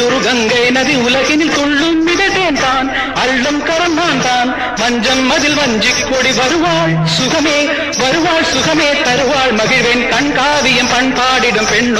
ஒரு கங்கை நதி உலகினில் துள்ளும் மிதத்தேன் தான் அள்ளும் கரம் நான் தான் மஞ்சம் மதில் வஞ்சிக் கொடி வருவாள் சுகமே தருவாள் மகிழ்வேன் கண்காவியம் பண்பாடிடும் பெண்ணோ